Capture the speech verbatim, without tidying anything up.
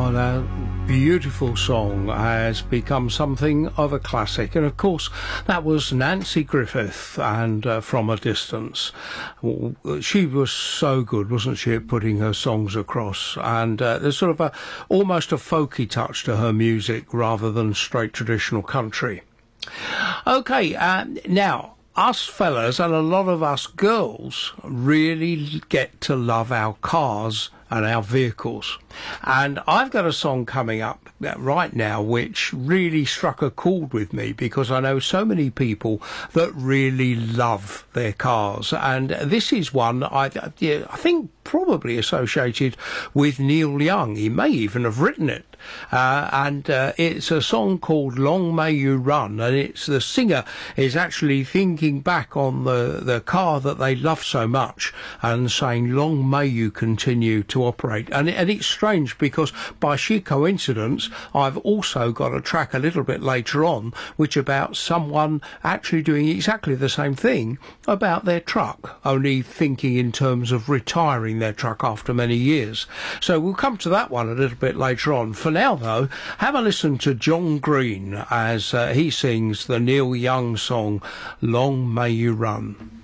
Oh, that beautiful song has become something of a classic. And of course, that was Nanci Griffith and uh, From a Distance. She was so good, wasn't she, at putting her songs across? And uh, there's sort of a almost a folky touch to her music rather than straight traditional country. Okay, uh, now, us fellas and a lot of us girls really get to love our cars and our vehicles. And I've got a song coming up right now which really struck a chord with me because I know so many people that really love their cars. And this is one I, yeah, I think probably associated with Neil Young. He may even have written it. Uh, and uh, it's a song called Long May You Run, and it's the singer is actually thinking back on the, the car that they love so much and saying long may you continue to operate. And, and it's strange because by sheer coincidence I've also got a track a little bit later on which about someone actually doing exactly the same thing about their truck, only thinking in terms of retiring their truck after many years. So we'll come to that one a little bit later on. For now though, have a listen to John Green as uh, he sings the Neil Young song Long May You Run.